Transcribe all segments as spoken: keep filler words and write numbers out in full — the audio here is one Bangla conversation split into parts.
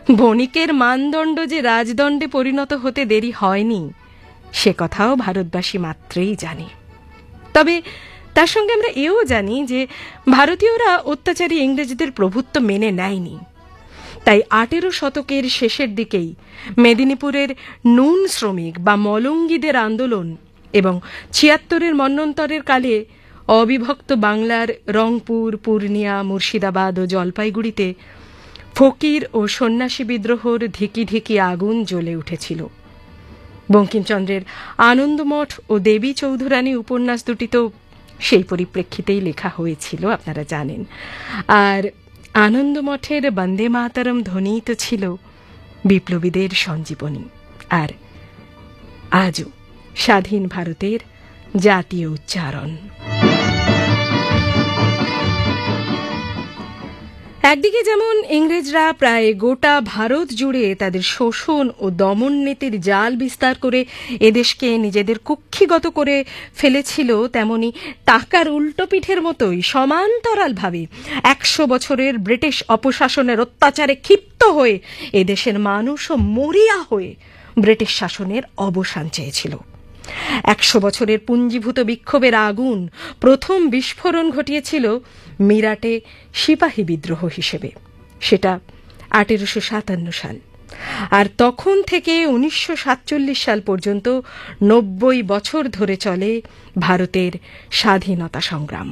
বণিকের মানদণ্ড যে রাজদণ্ডে পরিণত হতে দেরি হয়নি সে কথাও ভারতবাসী মাত্রেই জানে। তবে তার সঙ্গে আমরা এও জানি যে ভারতীয়রা অত্যাচারী ইংরেজদের প্রভুত্ব মেনে নেয়নি। তাই আঠেরো শতকের শেষের দিকেই মেদিনীপুরের নুন শ্রমিক বা মলঙ্গিদের আন্দোলন এবং ছিয়াত্তরের মন্বন্তরের কালে অবিভক্ত বাংলার রংপুর, পূর্ণিয়া, মুর্শিদাবাদ ও জলপাইগুড়িতে ফকির ও সন্ন্যাসী বিদ্রোহর ধিকি ধিকি আগুন জ্বলে উঠেছিল। বঙ্কিমচন্দ্রের আনন্দমঠ ও দেবী চৌধুরানী উপন্যাস দুটি তো সেই পরিপ্রেক্ষিতেই লেখা হয়েছিল, আপনারা জানেন। আর আনন্দমঠের বন্দে মাতরম ধ্বনি তো ছিল বিপ্লবীদের সঞ্জীবনী, আর আজও স্বাধীন ভারতের জাতীয় উচ্চারণ। একদিকে যেমন ইংরেজরা প্রায় গোটা ভারত জুড়ে তাদের শোষণ ও দমন নীতির জাল বিস্তার করে এদেশকে নিজেদের কুক্ষিগত করে ফেলেছিল, তেমনি টাকার উল্টো পিঠের মতোই সমান্তরালভাবে একশো বছরের ব্রিটিশ অপশাসনের অত্যাচারে ক্ষিপ্ত হয়ে এদেশের মানুষও মরিয়া হয়ে ব্রিটিশ শাসনের অবসান চেয়েছিল। একশো বছরের পুঞ্জীভূত বিক্ষোভের আগুন প্রথম বিস্ফোরণ ঘটিয়েছিল মিরাটে সিপাহী বিদ্রোহ হিসেবে, সেটা আঠেরোশো সাতান্ন সাল। আর তখন থেকে উনিশশো সাতচল্লিশ সাল পর্যন্ত নব্বই বছর ধরে চলে ভারতের স্বাধীনতা সংগ্রাম।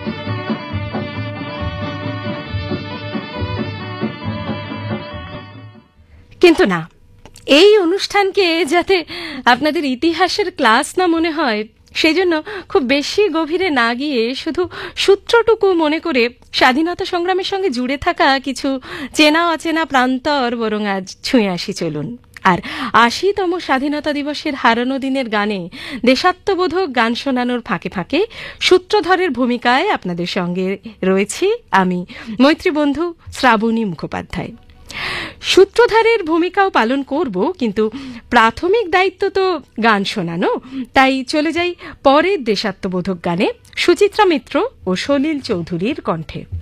কিন্তু না, এই অনুষ্ঠানকে যাতে আপনাদের ইতিহাসের ক্লাস না মনে হয়, সেজন্য খুব বেশি গভীরে না গিয়ে শুধু সূত্রটুকু মনে করে স্বাধীনতা সংগ্রামের সঙ্গে জুড়ে থাকা কিছু চেনা অচেনা প্রান্তর বরং আজ ছুঁয়ে আসি চলুন। আর আশিতম স্বাধীনতা দিবসের হারানো দিনের গানে দেশাত্মবোধক গান শোনানোর ফাঁকে ফাঁকে সূত্রধরের ভূমিকায় আপনাদের সঙ্গে রয়েছি আমি, মৈত্রী বন্ধু শ্রাবণী মুখোপাধ্যায়। সূত্রধারের ভূমিকাও পালন করব, কিন্তু প্রাথমিক দায়িত্ব তো গান শোনানো, তাই চলে যাই পরের দেশাত্মবোধক গানে সুচিত্রা মিত্র ও সলিল চৌধুরীর কণ্ঠে।